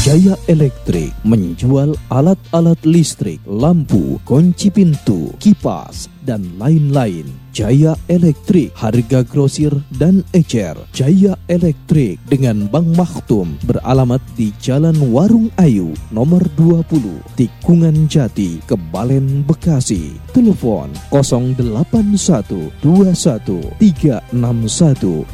Jaya Elektrik menjual alat-alat listrik, lampu, kunci pintu, kipas, dan lain-lain. Jaya Elektrik, harga grosir dan ecer. Jaya Elektrik dengan Bang Maktum beralamat di Jalan Warung Ayu, nomor 20, Tikungan Jati, Kebalen, Bekasi. Telepon 081 21 361